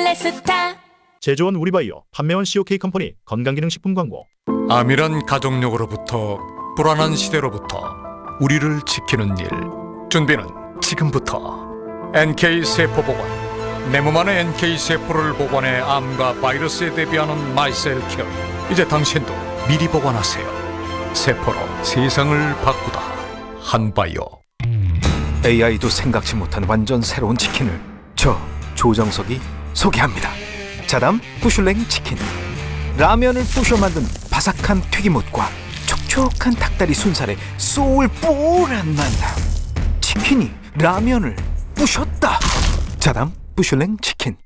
헬레스타. 제조원 우리바이오, 판매원 COK 컴퍼니 건강기능식품 광고. 암이란 가족력으로부터 불안한 시대로부터 우리를 지키는 일. 준비는 지금부터. NK세포보관. 내 몸 안에 NK세포를 보관해 암과 바이러스에 대비하는 마이셀케어. 이제 당신도 미리 보관하세요. 세포로 세상을 바꾸다. 한바이오. AI도 생각지 못한 완전 새로운 치킨을 저 조정석이 소개합니다. 자담 부슐랭 치킨. 라면을 부셔 만든 바삭한 튀김옷과 촉촉한 닭다리 순살의 소울풀한 만남. 치킨이 라면을 부셨다. 자담 부슐랭 치킨.